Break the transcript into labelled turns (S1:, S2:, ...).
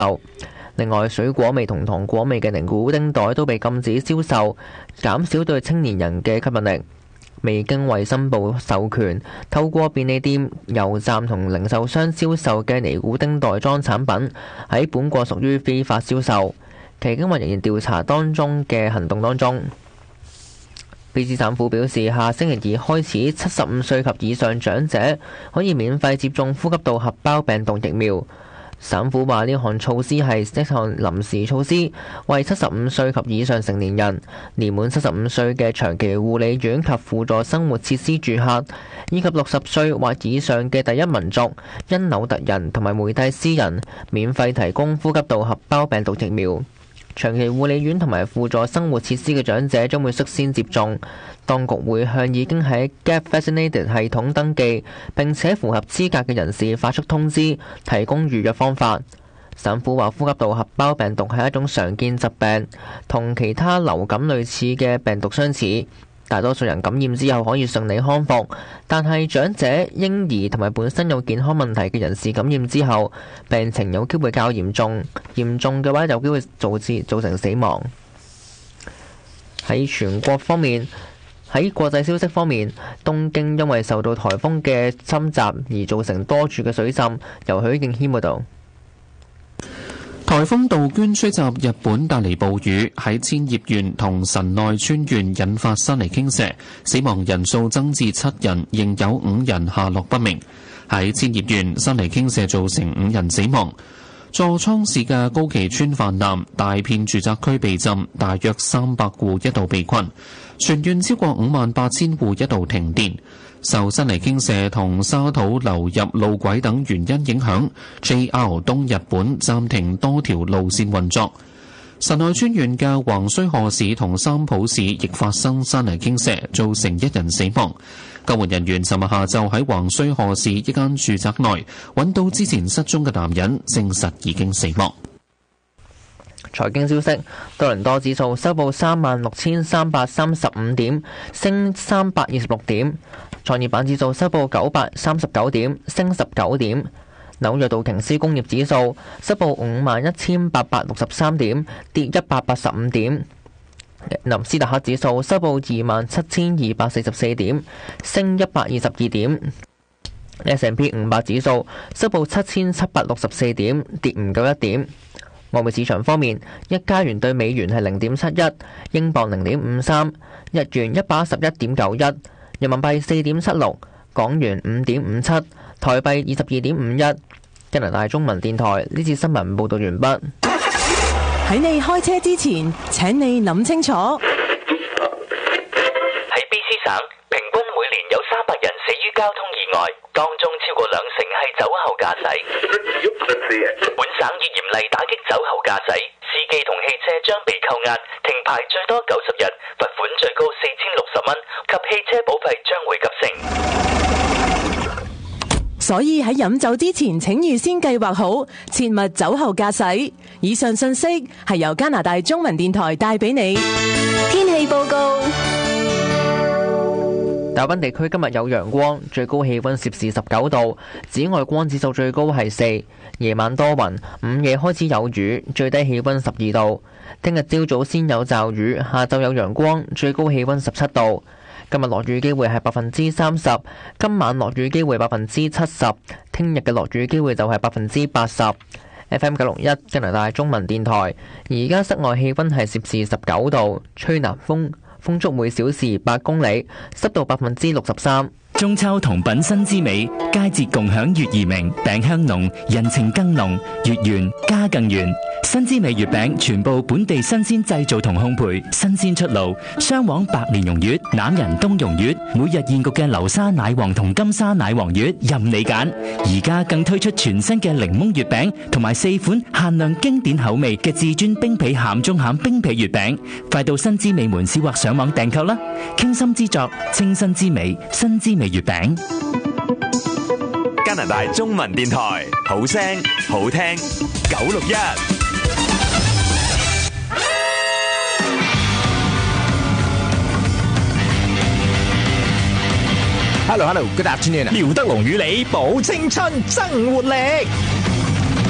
S1: 另外，水果味同糖果味嘅尼古丁袋都被禁止銷售，減少對青年人嘅吸引力。未經衛生部授權，透過便利店、油站同零售商銷售嘅尼古丁袋裝產品，喺本國屬於非法銷售。期間話仍然調查當中嘅行動當中。卑斯省府表示，下星期二開始，75歲及以上長者可以免費接種呼吸道合胞病毒疫苗。省府話呢項措施係一項臨時措施，為75歲及以上成年人、年滿75歲嘅長期護理院及輔助生活設施住客，以及60歲或以上嘅第一民族、因紐特人同埋梅蒂斯人，免費提供呼吸道合胞病毒疫苗。長期護理院同埋輔助生活設施嘅長者將會率先接種，當局會向已經喺 Get Vaccinated 系統登記並且符合資格嘅人士發出通知，提供預約方法。省府話呼吸道合胞病毒係一種常見疾病，同其他流感類似嘅病毒相似。大多數人感染之後可以順利康復，但係長者、嬰兒同埋本身有健康問題嘅人士感染之後，病情有機會較嚴重，嚴重嘅話有機會造成死亡。喺全國方面，喺國際消息方面，東京因為受到颱風嘅侵襲而造成多處嘅水浸。由許敬軒報導。
S2: 颱風杜鵑吹襲日本帶嚟暴雨，喺千葉縣同神奈川縣引發山泥傾瀉，死亡人數增至7人，仍有5人下落不明。喺千葉縣，山泥傾瀉造成5人死亡。座倉市嘅高崎村泛濫，大片住宅區被浸，大約300戶一度被困，全縣超過58000戶一度停電。受山泥傾瀉同沙土流入路軌等原因影響， JR 東日本暫停多條路線運作。神奈川縣嘅橫須賀市同三浦市亦發生山泥傾瀉，造成1人死亡。救援人員尋日下晝喺橫須賀市一間住宅內揾到之前失蹤嘅男人，證實已經死亡。
S1: 財經消息，多倫多指數收報36,335點，升326點；創業板指數收報939點，升19點；紐約道瓊斯工業指數收報51,863點，跌185點；納斯達克指數收報27,244點，升122點；S&P 500指數收報7,764點，跌唔夠1點。外匯市場方面，一加元對美元係0.71，英鎊0.53，日元111.91，人民幣4.76，港元5.57，台幣22.51。加拿大中文電台呢次新聞報道完畢。
S3: 喺你開車之前，請你諗清楚。
S4: 喺 BC 省，平均每年有300人死於交通意外，當中超過20%係酒後駕駛。本省已嚴厲打擊酒後駕駛，司機同汽車將被扣押、停牌最多90日，罰款最高4060蚊，及汽車保費將會急升。
S3: 所以喺飲酒之前，請預先計劃好，切勿酒後駕駛。以上信息係由加拿大中文電台帶俾你。天氣報告。
S1: 大溫地區今日有陽光，最高氣溫攝氏19度，紫外光指數最高係4。夜晚多雲，午夜開始有雨，最低氣溫12度。聽日朝早先有驟雨，下晝有陽光，最高氣溫17度。今日落雨機會係30%，今晚落雨機會70%，聽日嘅落雨機會就係80%。FM 961加拿大中文電台，而家室外氣溫係攝氏19度，吹南風，風速每小時8公里，濕度63%。
S5: 中秋同品新之美，佳節共享月兒明，餅香濃，人情更濃，月圓家更圓。新之美月餅全部本地新鮮製造同烘焙，新鮮出爐，雙黃白蓮蓉月、欖仁冬蓉月，每日現焗嘅流沙奶黃同金沙奶黃月，任你揀。而家更推出全新嘅檸檬月餅，同埋4款限量經典口味嘅至尊冰皮鹹中鹹冰皮月餅，快到新之美門市或上網訂購啦！傾心之作，清新之美，新之美月餅。
S6: 加拿大中文電台，好聲好聽961。
S7: Hello，Good afternoon。
S8: 廖德龍與你保青春，增活力。